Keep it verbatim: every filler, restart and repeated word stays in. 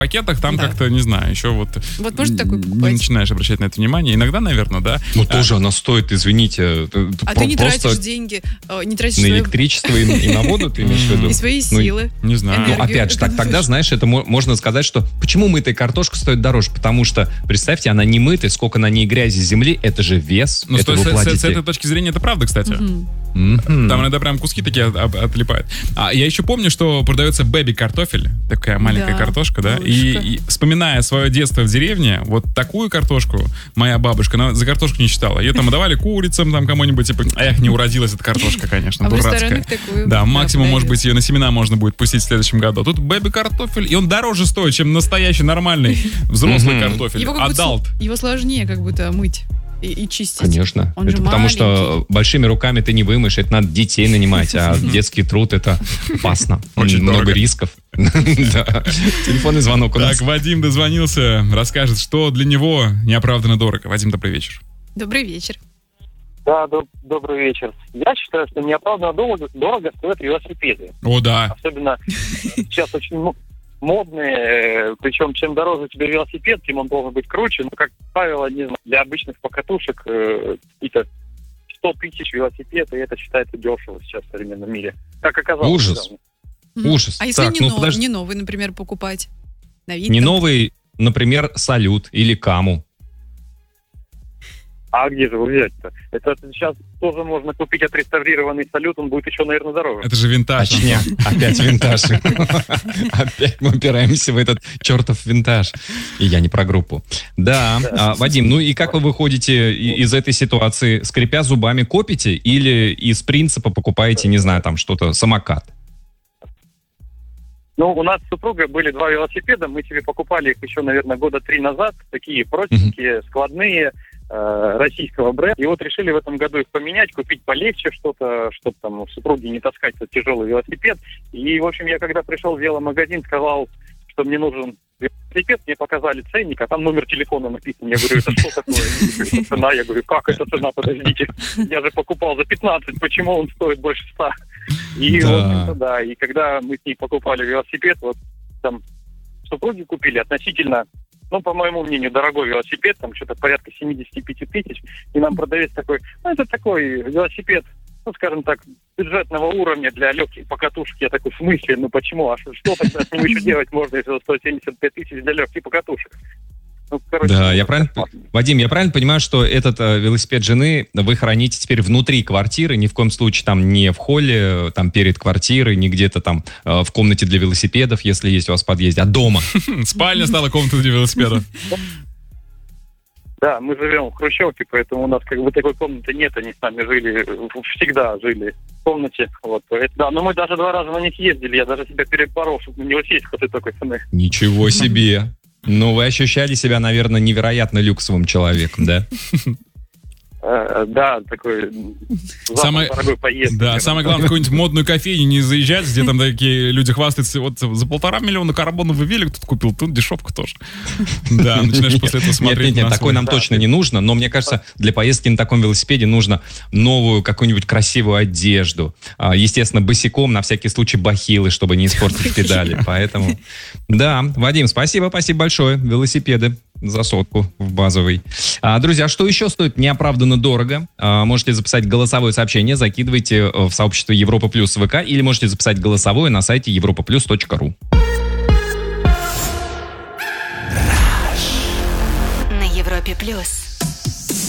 пакетах, там да. как-то, не знаю, еще вот... Вот может такой не покупать. начинаешь обращать на это внимание. Иногда, наверное, да. Ну, а, тоже она стоит, извините. А ты не тратишь деньги, не тратишь на свое... электричество и, и на воду, ты имеешь в виду? И свои Ну, силы. Не знаю. энергию. Ну, опять же, так, тогда, знаешь, это мо- можно сказать, что почему мытая картошка стоит дороже? Потому что, представьте, она не мытая, сколько на ней грязи земли, это же вес, Ну, это с, вы с- с платите. этой точки зрения это правда, кстати. Мгм. Мгм. Там иногда прям куски такие от- от- отлипают. А я еще помню, что продается бэби-картофель, такая маленькая Да, картошка, да, и, малышка. и вспоминая свое детство в деревне, вот такую картошку моя бабушка, она за картошку не считала. Ее там давали курицам, там кому-нибудь, типа, эх, не уродилась эта картошка, конечно, А в дурацкая. ресторанах такую... Да, максимум, может подают. быть, ее на семена можно будет пустить в следующем году. А тут бэби-картофель, и он дороже стоит, чем настоящий нормальный взрослый Мгм. картофель. Его, как будто Адалт. с- его сложнее как будто мыть и, и чистить. Конечно. Он это же потому что маленький. большими руками ты не вымоешь, это надо детей нанимать, а детский труд это опасно. Очень много дорого. рисков. Да. Телефонный звонок у нас. Так, Вадим дозвонился, расскажет, что для него неоправданно дорого. Вадим, добрый вечер. Добрый вечер. Да, доб- добрый вечер. Я считаю, что неоправданно дорого, дорого стоят велосипеды. О, да. Особенно сейчас очень мо- модные, э, причем чем дороже тебе велосипед, тем он должен быть круче. Но, как правило, не знаю, для обычных покатушек э, какие-то сто тысяч велосипедов, и это считается дешево сейчас в современном мире. Как оказалось. Ужас. недавно. Мгм. Ужас. А если Так, не, ну, но- подожди. не новый, например, покупать? На вид Не там- новый, например, Салют или Каму. А где же его взять-то? Это сейчас тоже можно купить отреставрированный салют, он будет еще, наверное, дороже. Это же винтаж. Точнее, опять винтаж. Опять мы упираемся в этот чертов винтаж. И я не про группу. Да, а, Вадим, ну и как вы выходите и- из этой ситуации? Скрипя зубами копите или из принципа покупаете, не знаю, там что-то, самокат? Ну, у нас с супругой были два велосипеда, мы себе покупали их еще, наверное, года три назад, такие простенькие, складные, э, российского бренда. И вот решили в этом году их поменять, купить полегче что-то, чтобы там супруге не таскать этот тяжелый велосипед. И, в общем, я когда пришел в веломагазин, сказал, что мне нужен велосипед, мне показали ценник, а там номер телефона написан. Я говорю, это что такое? Это цена. Я говорю, как это цена? Подождите, я же покупал за пятнадцать, почему он стоит больше ста? И Да. вот это да. И когда мы с ней покупали велосипед, вот там супруги купили относительно, ну, по моему мнению, дорогой велосипед, там что-то порядка семьдесят пять тысяч, и нам продавец такой, ну, это такой велосипед, ну, скажем так, бюджетного уровня для легких покатушек. Я такой, в смысле, ну почему? А что, что тогда с ним еще делать можно, если сто семьдесят пять тысяч для легких покатушек? Ну, короче, Да, ну, я правильно, Вадим, я правильно понимаю, что этот э, велосипед жены вы храните теперь внутри квартиры, ни в коем случае там не в холле, э, там перед квартирой, не где-то там э, в комнате для велосипедов, если есть у вас в подъезде, а дома. Спальня стала комнатой для велосипеда. Да, мы живем в хрущевке, поэтому у нас как бы такой комнаты нет, они с нами жили, всегда жили в комнате. Вот, это, да, но мы даже два раза на них ездили, я даже себя перепорол, чтобы на него сесть после такой цены. Ничего себе. Ну, вы ощущали себя, наверное, невероятно люксовым человеком, да? Э, да, такой Самое- дорогой поездки. Да, самое главное, в какую-нибудь модную кофейню не заезжать, где там такие люди хвастаются, вот за полтора миллиона карбоновый велик тут купил, тут дешевка тоже. Да, начинаешь после этого Нет, смотреть нет, нет, на такой свой. нам Да. точно не нужно, но мне кажется, для поездки на таком велосипеде нужно новую какую-нибудь красивую одежду. А, Естественно, босиком, на всякий случай бахилы, чтобы не испортить педали. Поэтому, да, Вадим, спасибо, спасибо большое. Велосипеды за сотку в базовый. А, друзья, что еще стоит неоправданно дорого? А, можете записать голосовое сообщение, закидывайте э, в сообщество Европа Плюс ВК, или можете записать голосовое на сайте европа плюс точка ру. На Европе плюс.